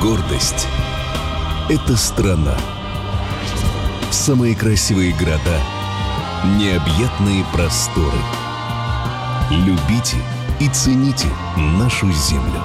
Гордость – это страна. Самые красивые города, необъятные просторы. Любите и цените нашу землю.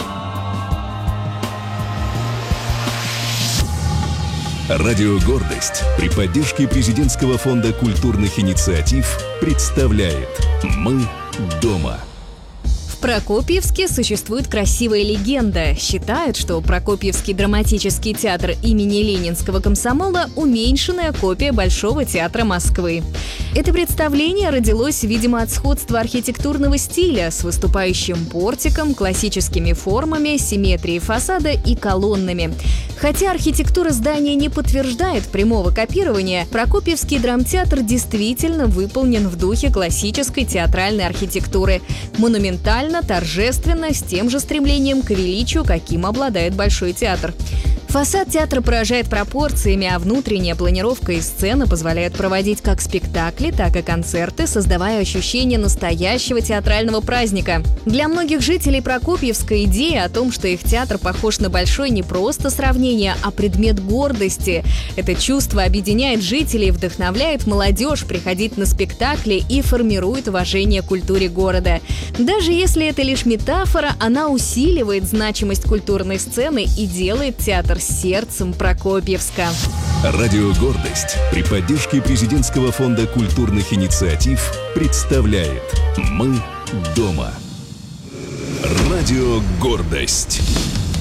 Радио «Гордость» при поддержке Президентского фонда культурных инициатив представляет «Мы дома». В Прокопьевске существует красивая легенда. Считают, что Прокопьевский драматический театр имени Ленинского комсомола – уменьшенная копия Большого театра Москвы. Это представление родилось, видимо, от сходства архитектурного стиля с выступающим портиком, классическими формами, симметрией фасада и колоннами. Хотя архитектура здания не подтверждает прямого копирования, Прокопьевский драмтеатр действительно выполнен в духе классической театральной архитектуры. Монументально, торжественно, с тем же стремлением к величию, каким обладает Большой театр. Фасад театра поражает пропорциями, а внутренняя планировка и сцена позволяют проводить как спектакли, так и концерты, создавая ощущение настоящего театрального праздника. Для многих жителей Прокопьевска идея о том, что их театр похож на Большой, не просто сравнение, а предмет гордости. Это чувство объединяет жителей, вдохновляет молодежь приходить на спектакли и формирует уважение к культуре города. Даже если это лишь метафора, она усиливает значимость культурной сцены и делает театр сердцем Прокопьевска. Радио «Гордость» при поддержке Президентского фонда культурных инициатив представляет «Мы дома». Радио «Гордость».